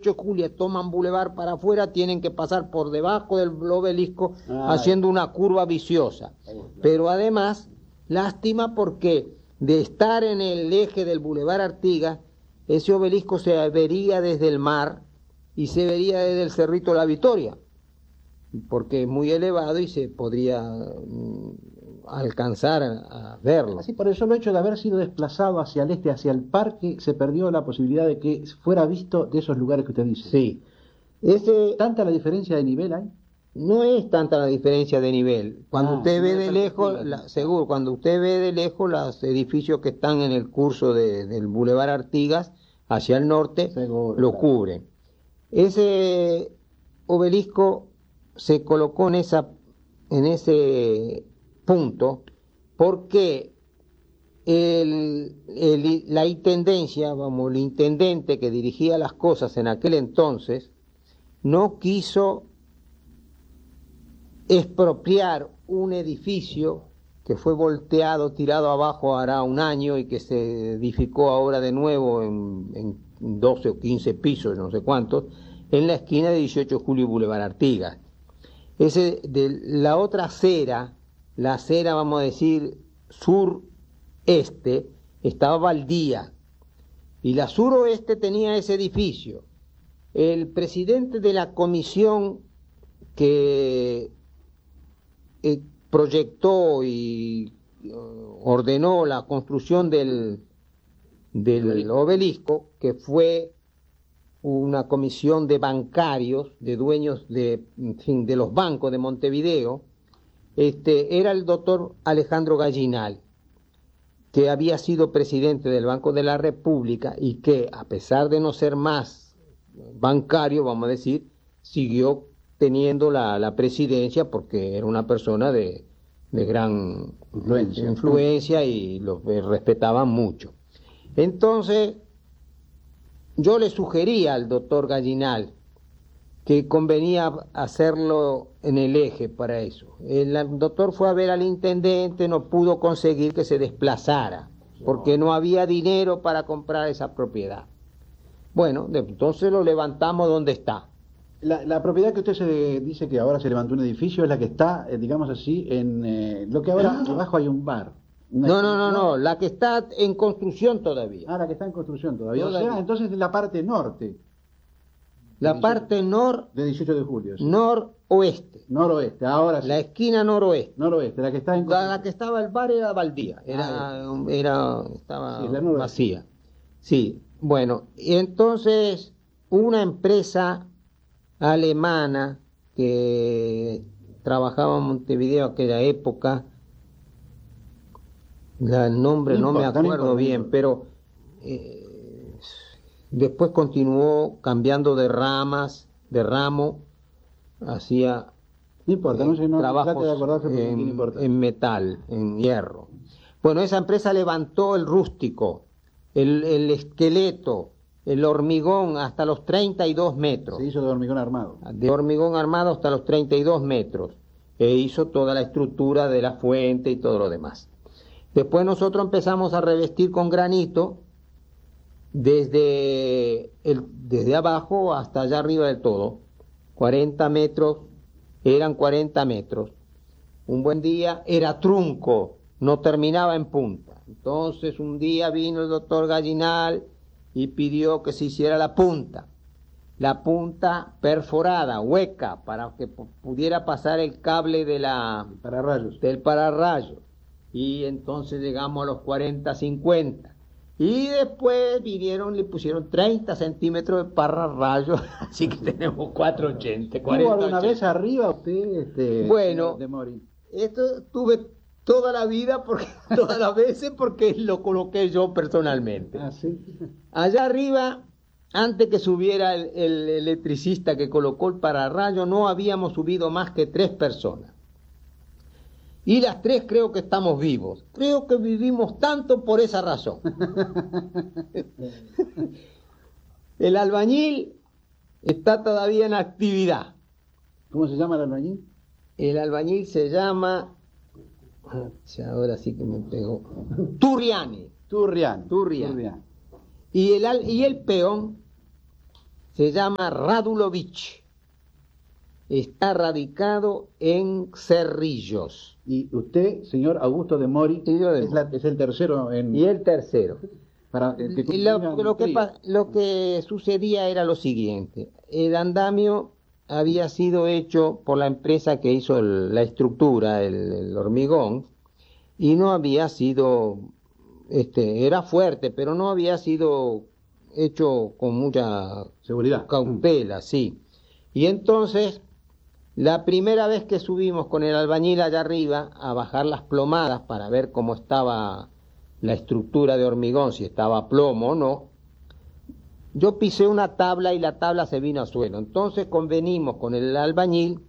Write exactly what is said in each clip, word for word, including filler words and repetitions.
dieciocho de julio toman Boulevard para afuera, tienen que pasar por debajo del obelisco ah, haciendo una curva viciosa. Pero además, lástima porque de estar en el eje del Boulevard Artigas, ese obelisco se vería desde el mar y se vería desde el Cerrito de la Victoria, porque es muy elevado y se podría mm, alcanzar a, a verlo. Así, por el solo hecho de haber sido desplazado hacia el este, hacia el parque, se perdió la posibilidad de que fuera visto de esos lugares que usted dice. Sí. Ese, ¿Tanta la diferencia de nivel hay? No es tanta la diferencia de nivel. Cuando ah, usted ve de lejos, la, seguro, cuando usted ve de lejos los edificios que están en el curso de, del Boulevard Artigas, hacia el norte, seguro, lo claro. cubren. Ese obelisco se colocó en esa, en ese punto porque el, el, la intendencia, vamos, el intendente que dirigía las cosas en aquel entonces, no quiso expropiar un edificio que fue volteado, tirado abajo hará un año y que se edificó ahora de nuevo en, en doce o quince pisos, no sé cuántos, en la esquina de dieciocho de julio y Boulevard Artigas. Ese, de la otra acera, la acera, vamos a decir, sur-este, estaba baldía, y la suroeste tenía ese edificio. El presidente de la comisión que eh, proyectó y uh, ordenó la construcción del, del obelisco, que fue una comisión de bancarios, de dueños de, en fin, de los bancos de Montevideo, este, era el doctor Alejandro Gallinal, que había sido presidente del Banco de la República y que, a pesar de no ser más bancario, vamos a decir, siguió teniendo la, la presidencia porque era una persona de, de gran influencia, influencia y lo respetaban mucho. Entonces, yo le sugería al doctor Gallinal que convenía hacerlo en el eje para eso. El doctor fue a ver al intendente, no pudo conseguir que se desplazara, porque no había dinero para comprar esa propiedad. Bueno, entonces lo levantamos donde está. La, la propiedad que usted se dice que ahora se levantó un edificio es la que está, eh, digamos así, en eh, lo que ahora abajo hay un bar. No, no, no, no, la que está en construcción todavía. Ah, la que está en construcción todavía. todavía. O sea, entonces la parte norte. La dieciocho, parte nor... De dieciocho de julio. Sí. Noroeste. Noroeste, ahora sí. La esquina noroeste. Noroeste, la que está en construcción. La, la que estaba el bar era baldía, era, ah, era estaba sí, vacía. Sí, bueno, y entonces una empresa alemana que trabajaba en Montevideo aquella época, el nombre no, no me acuerdo bien, pero eh, después continuó cambiando de ramas, de ramo, hacía no importa, no, eh, no, trabajos de en, en metal, en hierro. Bueno, esa empresa levantó el rústico, el, el esqueleto, el hormigón hasta los treinta y dos metros. Se hizo de hormigón armado. De hormigón armado hasta los treinta y dos metros. E hizo toda la estructura de la fuente y todo lo demás. Después nosotros empezamos a revestir con granito desde, el, desde abajo hasta allá arriba del todo. cuarenta metros, eran cuarenta metros. Un buen día era trunco, no terminaba en punta. Entonces un día vino el doctor Gallinal y pidió que se hiciera la punta. La punta perforada, hueca, para que pudiera pasar el cable de la, pararrayos. del pararrayo. Y entonces llegamos a los cuarenta, cincuenta. Y después vinieron, le pusieron treinta centímetros de pararrayo, así que tenemos cuatrocientos ochenta, cuarenta. ¿Tuvo alguna vez arriba usted? Este, bueno, de morir? Esto tuve toda la vida, porque todas las veces, porque lo coloqué yo personalmente. Ah, ¿sí? Allá arriba, antes que subiera el, el electricista que colocó el pararrayo, no habíamos subido más que tres personas. Y las tres creo que estamos vivos. Creo que vivimos tanto por esa razón. El albañil está todavía en actividad. ¿Cómo se llama el albañil? El albañil se llama... Ahora sí que me pegó. Turriani. Turriani. Turriani. Y el, y el peón se llama Radulovich. Está radicado en Cerrillos. Y usted, señor Augusto de Mori, Y yo de es, la- es el tercero en... Y el tercero. Para, eh, que Y lo, concluya lo el que, trío. pa- lo que sucedía era lo siguiente. El andamio había sido hecho por la empresa que hizo el- la estructura, el, el hormigón, y no había sido, este, era fuerte, pero no había sido hecho con mucha Seguridad. cautela, sí. Y entonces, la primera vez que subimos con el albañil allá arriba a bajar las plomadas para ver cómo estaba la estructura de hormigón, si estaba a plomo o no, yo pisé una tabla y la tabla se vino al suelo. Entonces convenimos con el albañil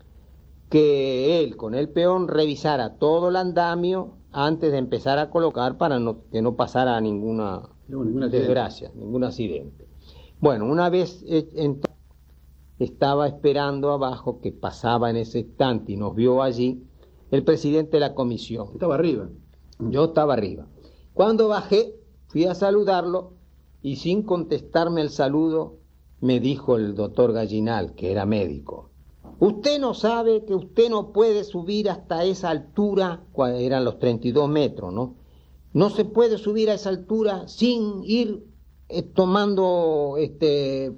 que él, con el peón, revisara todo el andamio antes de empezar a colocar para no, que no pasara ninguna No, ningún accidente. desgracia, ningún accidente. Bueno, una vez eh, ent- estaba esperando abajo que pasaba en ese instante y nos vio allí el presidente de la comisión. Estaba arriba. Yo estaba arriba. Cuando bajé, fui a saludarlo y sin contestarme el saludo, me dijo el doctor Gallinal, que era médico: usted no sabe que usted no puede subir hasta esa altura, cua- eran los treinta y dos metros, ¿no? No se puede subir a esa altura sin ir eh, tomando este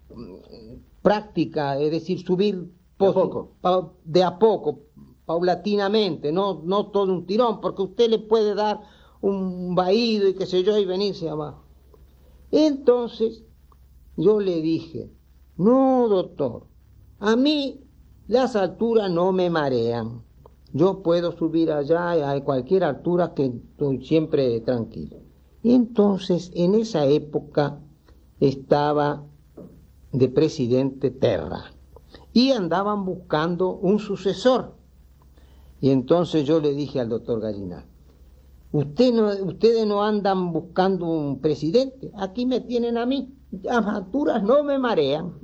práctica, es decir, subir De a posi- poco. pa- de a poco, paulatinamente, no, no todo un tirón, porque usted le puede dar un vaído y qué sé yo y venirse abajo. Entonces yo le dije: no, doctor, a mí las alturas no me marean. Yo puedo subir allá a cualquier altura, que estoy siempre tranquilo. Y entonces, en esa época, estaba de presidente Terra y andaban buscando un sucesor. Y entonces yo le dije al doctor Gallinal: Usted no, ustedes no andan buscando un presidente, aquí me tienen a mí, las alturas no me marean.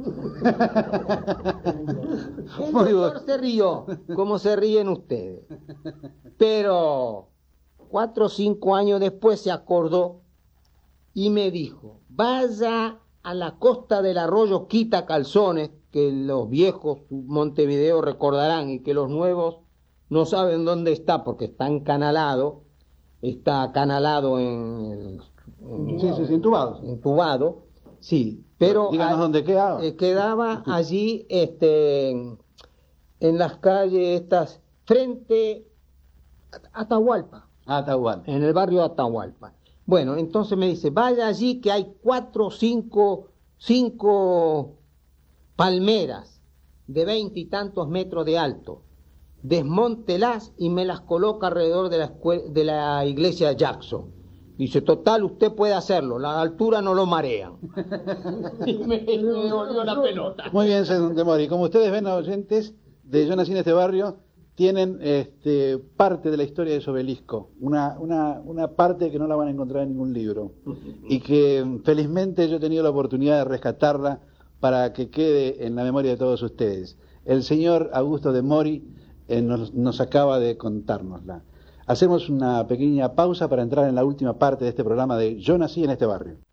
El Muy doctor bueno. se rió, como se ríen ustedes. Pero cuatro o cinco años después se acordó y me dijo: vaya a la costa del arroyo Quita Calzones, que los viejos Montevideo recordarán y que los nuevos no saben dónde está porque está encanalado, está canalado en, en- Sí, sí, sí, entubados. entubado, sí, pero Díganos ah, dónde quedaba. eh, quedaba allí, este, en, en las calles estas, frente a Atahualpa, Ah, Atahualpa. en el barrio de Atahualpa. Bueno, entonces me dice: vaya allí que hay cuatro o cinco, cinco palmeras de veinte y tantos metros de alto. Desmóntelas y me las coloca alrededor de la, escue- de la iglesia Jackson. Dice: total, usted puede hacerlo, la altura no lo marean. Y me, me devolvió la pelota. Muy bien, señor de Mori. Como ustedes ven, oyentes de Yo nací en este barrio, tienen este, parte de la historia de ese obelisco, una, una, una parte que no la van a encontrar en ningún libro y que felizmente yo he tenido la oportunidad de rescatarla para que quede en la memoria de todos ustedes. El señor Augusto de Mori eh, nos, nos acaba de contárnosla. Hacemos una pequeña pausa para entrar en la última parte de este programa de Yo nací en este barrio.